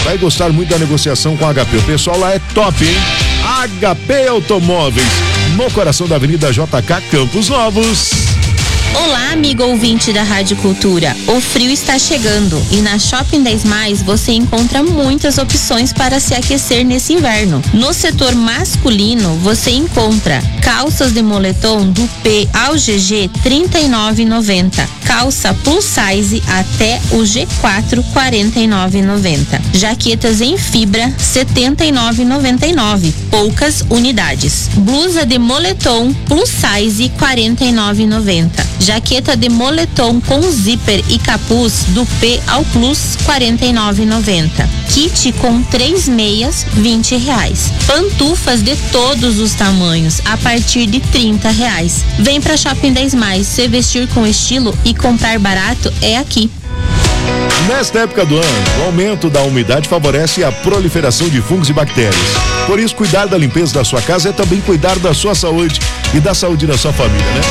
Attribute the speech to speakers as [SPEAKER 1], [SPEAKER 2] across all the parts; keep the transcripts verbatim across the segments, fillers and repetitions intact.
[SPEAKER 1] vai gostar muito da negociação com a H P. O pessoal lá é top, hein? H P Automóveis, no coração da Avenida J K, Campos Novos.
[SPEAKER 2] Olá, amigo ouvinte da Rádio Cultura. O frio está chegando e na Shopping dez Mais você encontra muitas opções para se aquecer nesse inverno. No setor masculino você encontra calças de moletom do P ao G G trinta e nove reais e noventa centavos, calça plus size até o G quatro quarenta e nove reais e noventa centavos, jaquetas em fibra setenta e nove reais e noventa e nove centavos, poucas unidades. Blusa de moletom plus size quarenta e nove reais e noventa centavos. Jaqueta de moletom com zíper e capuz do P ao Plus quarenta e nove reais e noventa centavos. Kit com três meias vinte reais. Pantufas de todos os tamanhos a partir de trinta reais. Vem pra Shopping dez Mais, se vestir com estilo e comprar barato é aqui.
[SPEAKER 1] Nesta época do ano, o aumento da umidade favorece a proliferação de fungos e bactérias. Por isso, cuidar da limpeza da sua casa é também cuidar da sua saúde e da saúde da sua família, né?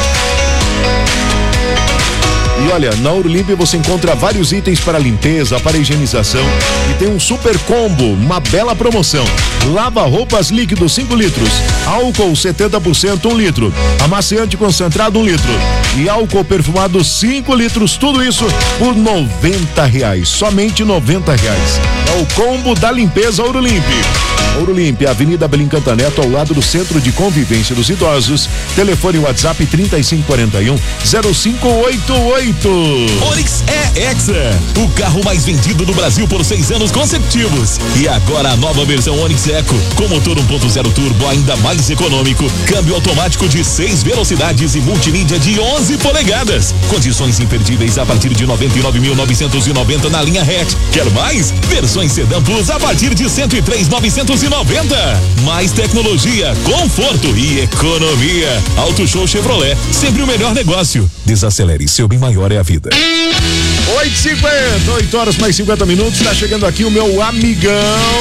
[SPEAKER 1] E olha, na Aurolimp você encontra vários itens para limpeza, para higienização e tem um super combo, uma bela promoção. Lava roupas líquido cinco litros, álcool setenta por cento um litro, amaciante concentrado um litro e álcool perfumado cinco litros, tudo isso por noventa reais, somente noventa reais. É o combo da limpeza Aurolimp. Aurolimp, Avenida Belim Cantaneto, ao lado do Centro de Convivência dos Idosos. Telefone WhatsApp trinta e cinco quarenta e um zero cinco oito oito.
[SPEAKER 3] Onix é Hexa, o carro mais vendido do Brasil por seis anos consecutivos. E agora a nova versão Onix Eco, com motor um ponto zero turbo ainda mais econômico, câmbio automático de seis velocidades e multimídia de onze polegadas. Condições imperdíveis a partir de noventa e nove mil novecentos e noventa na linha hatch. Quer mais? Versões Sedan Plus a partir de cento e três mil novecentos e noventa. Mais tecnologia, conforto e economia. Auto Show Chevrolet, sempre o melhor negócio. Desacelere, seu bem maior é a vida.
[SPEAKER 1] oito e cinquenta, oito horas mais cinquenta minutos, tá chegando aqui o meu amigão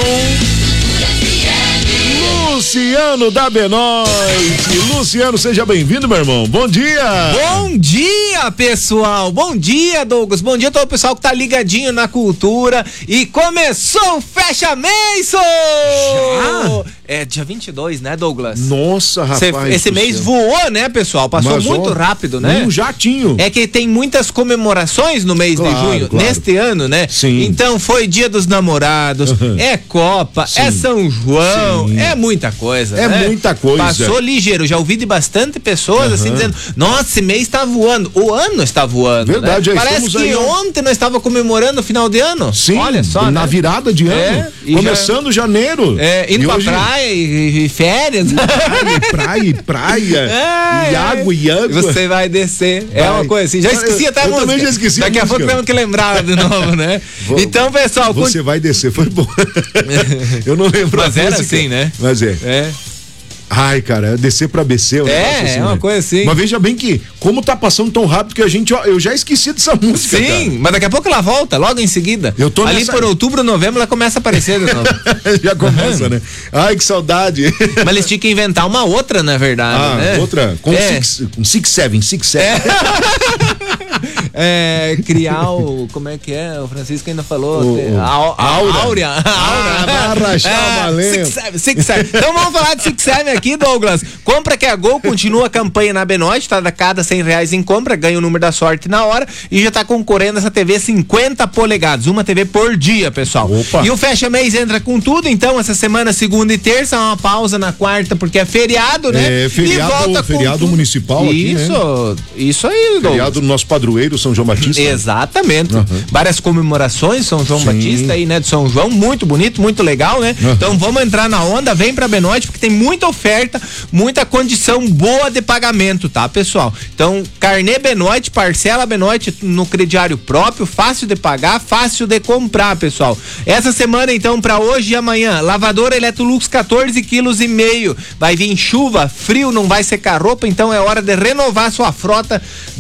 [SPEAKER 1] Luciano da Benoite. Luciano, seja bem-vindo, meu irmão. Bom dia.
[SPEAKER 4] Bom dia, pessoal. Bom dia, Douglas. Bom dia a todo o pessoal que tá ligadinho na cultura. E começou o Fecha Mês! Já? É dia vinte e dois, né, Douglas?
[SPEAKER 1] Nossa, rapaz. Cê,
[SPEAKER 4] esse mês
[SPEAKER 1] céu.
[SPEAKER 4] voou, né, pessoal? Passou
[SPEAKER 1] Mas,
[SPEAKER 4] muito
[SPEAKER 1] ó,
[SPEAKER 4] rápido, né?
[SPEAKER 1] Um jatinho.
[SPEAKER 4] É que tem muitas comemorações no mês
[SPEAKER 1] claro,
[SPEAKER 4] de junho,
[SPEAKER 1] claro.
[SPEAKER 4] neste ano, né?
[SPEAKER 1] Sim.
[SPEAKER 4] Então foi Dia dos Namorados, uhum. é Copa, Sim. é São João, Sim. é muita coisa,
[SPEAKER 1] É
[SPEAKER 4] né?
[SPEAKER 1] muita coisa.
[SPEAKER 4] Passou ligeiro, já ouvi de bastante pessoas uhum. assim dizendo, nossa, esse mês tá voando, o ano está voando,
[SPEAKER 1] verdade,
[SPEAKER 4] né?
[SPEAKER 1] é,
[SPEAKER 4] Parece que
[SPEAKER 1] aí,
[SPEAKER 4] ontem nós estávamos comemorando o final de ano.
[SPEAKER 1] Sim,
[SPEAKER 4] olha só,
[SPEAKER 1] na
[SPEAKER 4] né?
[SPEAKER 1] virada de ano,
[SPEAKER 4] é,
[SPEAKER 1] começando já, janeiro.
[SPEAKER 4] É, indo
[SPEAKER 1] e
[SPEAKER 4] pra
[SPEAKER 1] hoje...
[SPEAKER 4] praia e, e férias.
[SPEAKER 1] Praia, praia, praia.
[SPEAKER 4] É,
[SPEAKER 1] e água, e água.
[SPEAKER 4] Você vai descer. Vai. É uma coisa assim. Já esqueci até a
[SPEAKER 1] eu
[SPEAKER 4] música.
[SPEAKER 1] também já esqueci.
[SPEAKER 4] Daqui a, a pouco temos que lembrar de novo, né? Vou, então, pessoal.
[SPEAKER 1] Você cont... vai descer, foi bom. Eu não lembro.
[SPEAKER 4] Mas a era música. Assim, né?
[SPEAKER 1] Mas é.
[SPEAKER 4] É.
[SPEAKER 1] Ai, cara, descer pra B C.
[SPEAKER 4] É, assim, é uma né? coisa assim.
[SPEAKER 1] Mas veja bem que, como tá passando tão rápido que a gente, ó, eu já esqueci dessa música.
[SPEAKER 4] Sim,
[SPEAKER 1] cara.
[SPEAKER 4] mas daqui a pouco ela volta, logo em seguida.
[SPEAKER 1] Eu tô
[SPEAKER 4] Ali
[SPEAKER 1] nessa...
[SPEAKER 4] por outubro, novembro, ela começa a aparecer de novo.
[SPEAKER 1] Já começa, uhum. né? Ai, que saudade.
[SPEAKER 4] Mas eles tinham que inventar uma outra, na verdade,
[SPEAKER 1] ah,
[SPEAKER 4] né?
[SPEAKER 1] outra? Com
[SPEAKER 4] é.
[SPEAKER 1] six, com six, seven, six, seven.
[SPEAKER 4] É. É, criar o, como é que é? O Francisco ainda falou.
[SPEAKER 1] O,
[SPEAKER 4] a, a, a
[SPEAKER 1] Aura.
[SPEAKER 4] Áurea.
[SPEAKER 1] Ah, vai rachar uma lenda.
[SPEAKER 4] Six, seven, six, seven. Então vamos falar de Six Seven aqui, Douglas. Compra que a Gol continua a campanha na Benoite, tá? Da cada cem reais em compra, ganha o número da sorte na hora e já tá concorrendo essa T V cinquenta polegadas, uma T V por dia, pessoal.
[SPEAKER 1] Opa.
[SPEAKER 4] E o Fecha Mês entra com tudo, então, essa semana, segunda e terça, uma pausa na quarta, porque é feriado, né?
[SPEAKER 1] É, feriado,
[SPEAKER 4] e volta
[SPEAKER 1] feriado municipal aqui,
[SPEAKER 4] isso,
[SPEAKER 1] né?
[SPEAKER 4] Isso aí, Douglas.
[SPEAKER 1] Feriado do nosso padroeiro, São João Batista.
[SPEAKER 4] Exatamente.
[SPEAKER 1] Uhum.
[SPEAKER 4] Várias comemorações, São João Sim. Batista aí, né? De São João, muito bonito, muito legal, né? Uhum. Então vamos entrar na onda, vem pra Benoite, porque tem muita oferta, muita condição boa de pagamento, tá, pessoal? Então, carnê Benoite, parcela Benoite no crediário próprio, fácil de pagar, fácil de comprar, pessoal. Essa semana, então, pra hoje e amanhã, lavadora Electrolux quatorze quilos e meio. Vai vir chuva, frio, não vai secar roupa, então é hora de renovar sua frota de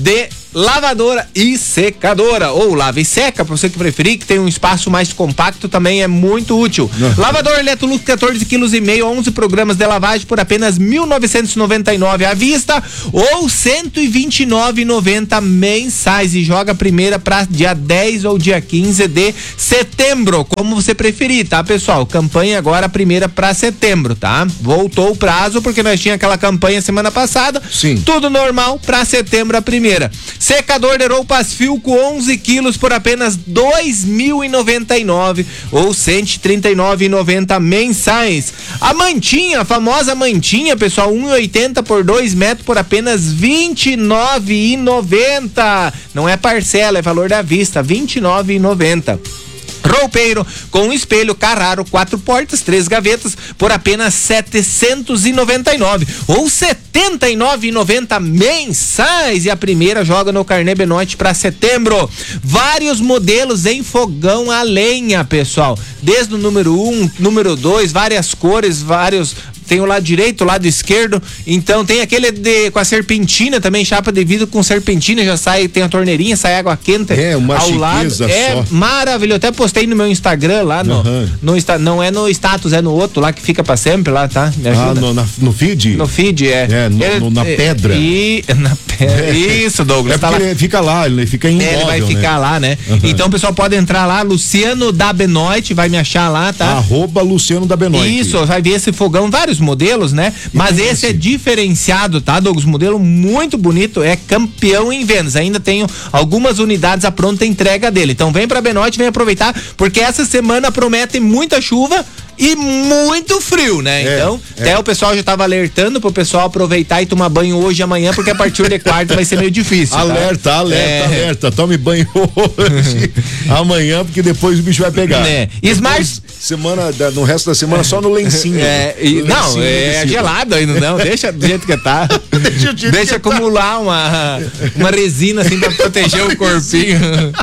[SPEAKER 4] lavadora e secadora, ou lava e seca, pra você que preferir, que tem um espaço mais compacto, também é muito útil. Uhum. Lavador Electrolux quatorze quilos e meio, onze programas de lavagem por apenas mil novecentos e noventa e nove à vista ou cento e vinte e nove reais e noventa centavos mensais, e joga a primeira para dia dez ou dia quinze de setembro, como você preferir, tá, pessoal? Campanha agora a primeira para setembro, tá? Voltou o prazo porque nós tinha aquela campanha semana passada.
[SPEAKER 1] Sim.
[SPEAKER 4] Tudo normal para setembro a primeira. Secador de roupas Filco onze quilos por apenas dois mil e noventa e nove ou cento e trinta e nove reais e noventa centavos mensais. A mantinha, a famosa mantinha, pessoal, um e oitenta por dois metros por apenas vinte e nove reais e noventa centavos. Não é parcela, é valor da vista, vinte e nove reais e noventa centavos. Roupeiro com espelho Carraro, quatro portas, três gavetas por apenas setecentos e noventa e nove ou setenta e nove reais e noventa centavos mensais, e a primeira joga no Carnê Benoit para setembro. Vários modelos em fogão a lenha, pessoal, desde o número um, número dois, várias cores, vários. Tem o lado direito, o lado esquerdo. Então tem aquele de, com a serpentina também, chapa de vidro com serpentina, já sai, tem a torneirinha, sai água quente.
[SPEAKER 1] É, uma
[SPEAKER 4] ao lado.
[SPEAKER 1] só.
[SPEAKER 4] É maravilhoso. Até postei no meu Instagram lá, no, uhum. no, não é no status, é no outro lá que fica pra sempre lá, tá? Me ajuda.
[SPEAKER 1] Ah, no, na, no feed?
[SPEAKER 4] No feed, é.
[SPEAKER 1] É, no,
[SPEAKER 4] ele,
[SPEAKER 1] no, na
[SPEAKER 4] é,
[SPEAKER 1] pedra.
[SPEAKER 4] E, na pedra. É. Isso, Douglas.
[SPEAKER 1] É
[SPEAKER 4] tá lá.
[SPEAKER 1] Ele fica lá, ele fica imóvel,
[SPEAKER 4] é, ele vai ficar
[SPEAKER 1] né?
[SPEAKER 4] lá, né?
[SPEAKER 1] Uhum.
[SPEAKER 4] Então o pessoal pode entrar lá, Luciano da Benoit, vai me achar lá, tá?
[SPEAKER 1] Arroba Luciano da Benoit.
[SPEAKER 4] Isso, vai ver esse fogão, vários modelos, né? Mas esse, esse é diferenciado, tá, Douglas? Modelo muito bonito, é campeão em vendas. Ainda tenho algumas unidades à pronta entrega dele. Então vem pra Benoit, vem aproveitar, porque essa semana promete muita chuva e muito frio, né? É, então, é. até o pessoal já tava alertando pro pessoal aproveitar e tomar banho hoje e amanhã, porque a partir de quarta vai ser meio difícil.
[SPEAKER 1] Alerta, tá? alerta, é. alerta. Tome banho hoje, amanhã, porque depois o bicho vai pegar.
[SPEAKER 4] É. Smart...
[SPEAKER 1] Semana, no resto da semana, só no lencinho.
[SPEAKER 4] É, e, no não, lencinho é gelado ainda, não. Deixa do jeito que tá. deixa jeito deixa que acumular tá. uma, uma resina assim pra proteger o corpinho.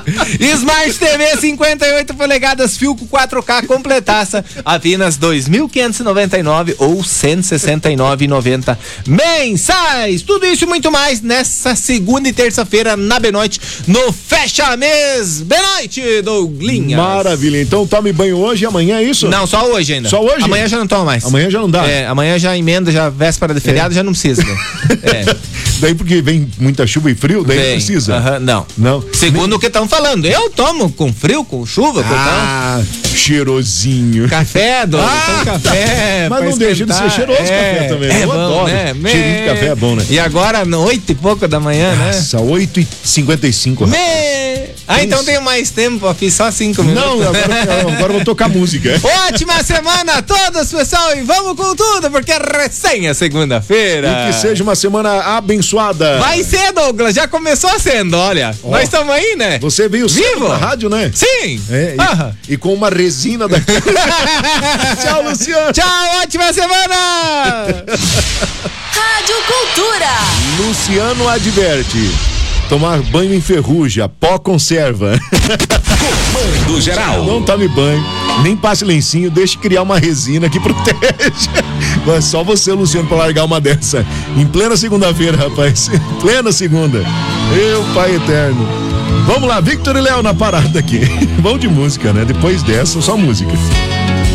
[SPEAKER 4] Smart T V cinquenta e oito polegadas, Filco quatro K completaça, apenas dois mil quinhentos e noventa e nove ou cento e sessenta e nove reais e noventa centavos mensais. Tudo isso e muito mais nessa segunda e terça-feira na Benoit, no Fecha Mês Benoit, Douglinhas.
[SPEAKER 1] Maravilha. Então tome banho hoje e amanhã é isso?
[SPEAKER 4] Não, só hoje ainda.
[SPEAKER 1] Só hoje?
[SPEAKER 4] Amanhã já não toma mais.
[SPEAKER 1] Amanhã já não dá?
[SPEAKER 4] É, amanhã já emenda, já véspera de feriado, é. já não precisa. Né? É.
[SPEAKER 1] Daí porque vem muita chuva e frio, daí vem, não precisa?
[SPEAKER 4] Uh-huh, não.
[SPEAKER 1] Não.
[SPEAKER 4] Segundo Nem... o que estão falando. Eu tomo com frio, com chuva, com
[SPEAKER 1] ah, tal. Cheirosinho.
[SPEAKER 4] Café, Douglas. Ah, café.
[SPEAKER 1] Mas não esquentar. Deixa de ser cheiroso é, café também.
[SPEAKER 4] É
[SPEAKER 1] eu
[SPEAKER 4] bom,
[SPEAKER 1] adoro.
[SPEAKER 4] Né?
[SPEAKER 1] Cheirinho de café é bom, né?
[SPEAKER 4] E agora, oito e pouco da manhã,
[SPEAKER 1] Nossa, né? oito e cinquenta e cinco.
[SPEAKER 4] Me... Ah, então tenho mais tempo, fiz só cinco minutos.
[SPEAKER 1] Não, agora, agora eu vou tocar música.
[SPEAKER 4] Ótima semana a todos, pessoal, e vamos com tudo, porque é recém a segunda-feira.
[SPEAKER 1] E que seja uma semana abençoada.
[SPEAKER 4] Vai ser, Douglas, já começou sendo, olha. Oh, nós estamos aí, né?
[SPEAKER 1] Você veio vivo na rádio, né?
[SPEAKER 4] Sim.
[SPEAKER 1] É, e, uh-huh. e com uma resina da... Tchau, Luciano.
[SPEAKER 4] Tchau, ótima semana.
[SPEAKER 5] Rádio Cultura.
[SPEAKER 1] Luciano adverte. Tomar banho em ferrugem, pó conserva.
[SPEAKER 3] Comando geral.
[SPEAKER 1] Não tome banho, nem passe lencinho, deixe criar uma resina que protege. Mas só você, Luciano, pra largar uma dessa. Em plena segunda-feira, rapaz. Em plena segunda. Meu Pai Eterno. Vamos lá, Victor e Léo na parada aqui. Vamos de música, né? Depois dessa, só música.